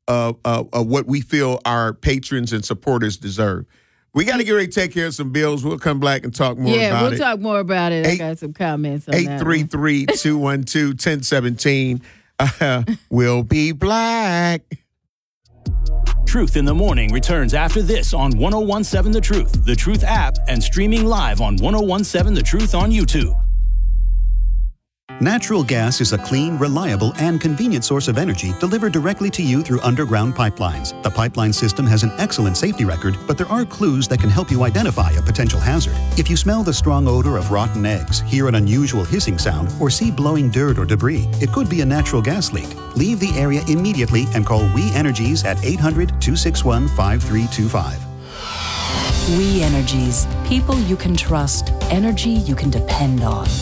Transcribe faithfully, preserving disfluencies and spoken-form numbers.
of, of, of what we feel our patrons and supporters deserve. We got to get ready to take care of some bills. We'll come back and talk more yeah, about we'll it. talk more about it. Eight, I got some comments on eight that. eight three three, two one two, one zero one seven. Uh, we'll be black. Truth in the Morning returns after this on one oh one seven The Truth, The Truth app, and streaming live on one oh one seven The Truth on YouTube. Natural gas is a clean, reliable, and convenient source of energy delivered directly to you through underground pipelines. The pipeline system has an excellent safety record, but there are clues that can help you identify a potential hazard. If you smell the strong odor of rotten eggs, hear an unusual hissing sound, or see blowing dirt or debris, it could be a natural gas leak. Leave the area immediately and call We Energies at eight hundred, two six one, five three two five. We Energies. People you can trust. Energy you can depend on.